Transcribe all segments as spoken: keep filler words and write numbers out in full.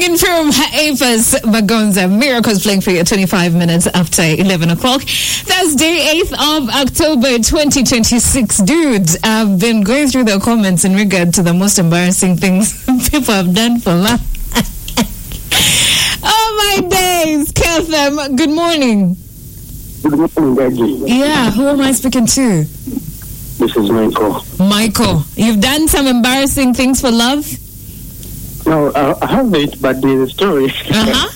Coming from Aphas Magonza, Miracles playing for you at twenty-five minutes after eleven o'clock. Thursday, eighth of October, twenty twenty-six. Dude, I've been going through the comments in regard to the most embarrassing things people have done for love. Oh, my days. Keltham, good morning. Good morning, Daddy. Yeah, who am I speaking to? This is Michael. Michael, you've done some embarrassing things for love? No, uh, I haven't, but there's a story. Uh-huh.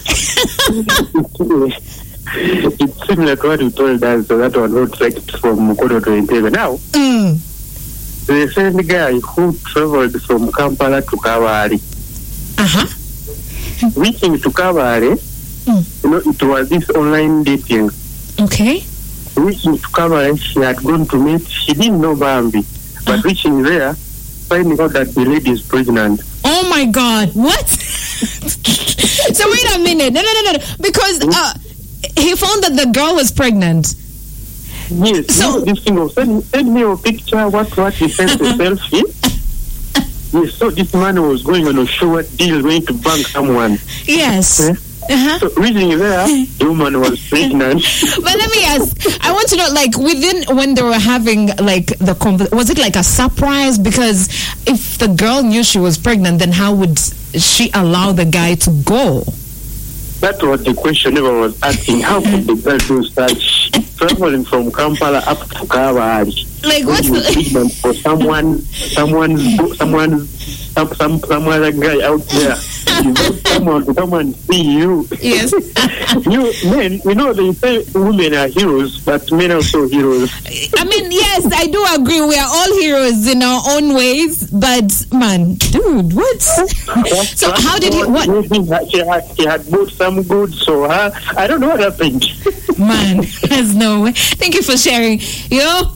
It's similar to what you told us, so that one not right from Mukodo to Entebbe. Now, Mm. the same guy who traveled from Kampala to Kabale. Uh-huh. Reaching to Kabale, Mm. you know, it was this online dating. Okay. Reaching to Kabale, she had gone to meet, she didn't know Bambi, but Uh. reaching there, finding out that the lady is pregnant. Oh my God! What? So wait a minute. No, no, no, no. Because uh, he found that the girl was pregnant. Yes, So- so, you know, this thing of send, send me your picture, what, what, he sent the selfie. Yes, so this man was going on a short deal, going to bank someone. Yes. Eh? Uh-huh. So reaching there, the woman was pregnant. But let me ask. I want to know, like, within when they were having like the conv- was it like a surprise? Because if the girl knew she was pregnant, then how would she allow the guy to go? That was the question everyone was asking. How could the girl do such? Traveling from Kampala up to Kabale. Like, what's When you the- pregnant for someone, someone's, someone's, some, some, some other guy out there. You want someone to come and see you. Yes. You men, you know they say women are heroes, but men are also heroes. I mean, yes, I do agree. We are all heroes in our own ways, but man, dude, what? So how did he? What? She had, she had bought some goods, so her, I don't know what happened. Man, there's no way. Thank you for sharing. You know,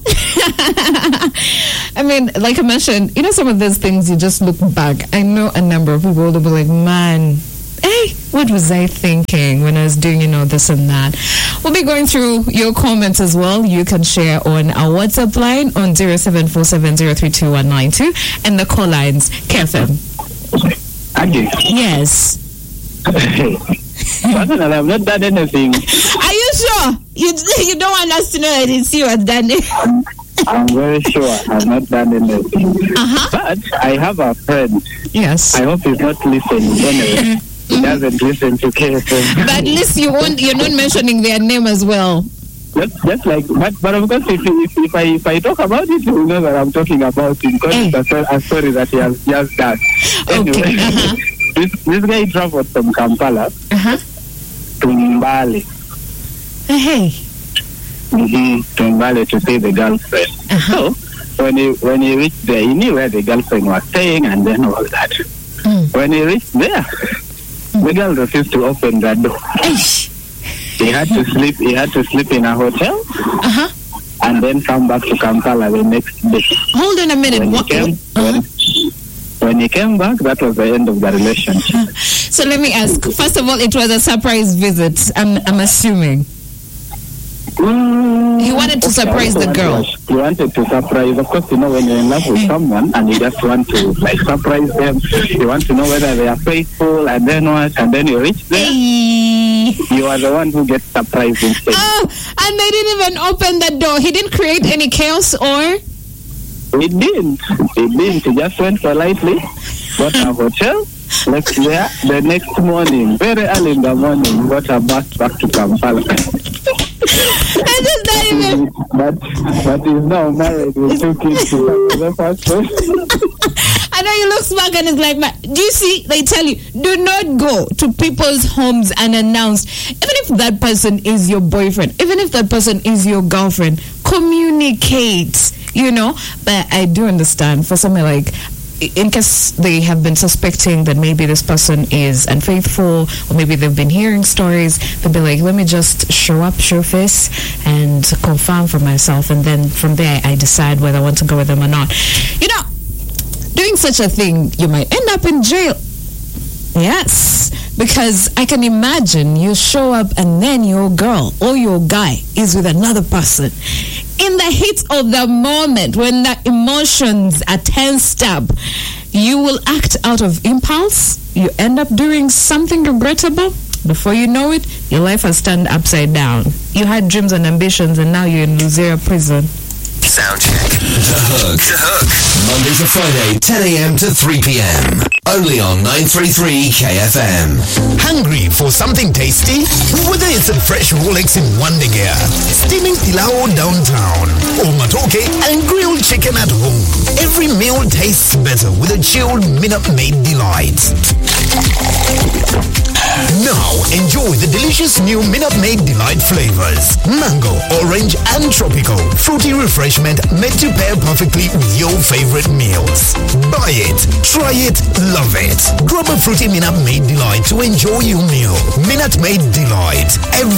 I mean, like I mentioned, you know, some of those things you just look back. I know a number of people will be like, man, hey, what was I thinking when I was doing, you know, this and that? We'll be going through your comments as well. You can share on our WhatsApp line on zero seven four seven zero three two one nine two and the call lines. Kevin. Again. Yes. Personally, I've not done anything. Are you sure? You you don't want us to know that it's you has done it? I'm very sure I've not done anything. Uh-huh. But I have a friend. Yes. I hope he's not listening anyway. He doesn't listen to K F M. But at least you won't, you're not mentioning their name as well. Just, just like, but, but of course, if, if, if I if I talk about it, you will know that I'm talking about it because Hey. it's a, a story that he has just done. Anyway, Okay. Uh-huh. this this guy traveled from Kampala Uh-huh. to Mbale, Hey. mm-hmm, to Mbale to see the girlfriend. Uh-huh. So when he when he reached there, he knew where the girlfriend was staying, and then all that. Mm. When he reached there, the girl refused to open the door. Eish. He had to sleep. He had to sleep in a hotel, Uh-huh. and then come back to Kampala the next day. Hold on a minute. When he What? came, Uh-huh. when, when he came back, that was the end of the relationship. So let me ask. First of all, it was a surprise visit. I'm I'm assuming. Mm, He wanted to okay, surprise I also the girl. wanted- He wanted to surprise. Of course, you know when you're in love with someone and you just want to like surprise them. You want to know whether they are faithful, and then what? And then you reach there. Hey. You are the one who gets surprised instead. Oh, and they didn't even open the door. He didn't create any chaos or. He didn't. He didn't. He just went politely, got a hotel, left there. The next morning, very early in the morning, got a bus back to Kampala. And just not even. But but he's now married with two kids to the first person. I know he looks back and is like, man, do you see? They tell you, do not go to people's homes and announce, even if that person is your boyfriend, even if that person is your girlfriend, communicate, you know? But I do understand for something like, in case they have been suspecting that maybe this person is unfaithful, or maybe they've been hearing stories, they'll be like, let me just show up, show face, and confirm for myself, and then from there I decide whether I want to go with them or not. You know, doing such a thing, you might end up in jail. Yes, because I can imagine you show up and then your girl or your guy is with another person. In the heat of the moment, when the emotions are tensed up, You will act out of impulse. You end up doing something regrettable. Before you know it, your life has turned upside down. You had dreams and ambitions, and now you're in Luzera prison. Sound check. The Hook. The Hook. Monday to Friday, ten a.m. to three p.m. Only on nine thirty-three K F M. Hungry for something tasty? Whether it's a fresh Rolex in Wandegea, steaming pilau downtown, or matoke and grilled chicken at home, every meal tastes better with a chilled Minute Maid Delight. Now, enjoy the delicious new Minute Maid Delight flavors. Mango, orange and tropical. Fruity refreshment made to pair perfectly with your favorite meals. Buy it, try it, love it. Grab a fruity Minute Maid Delight to enjoy your meal. Minute Maid Delight. Every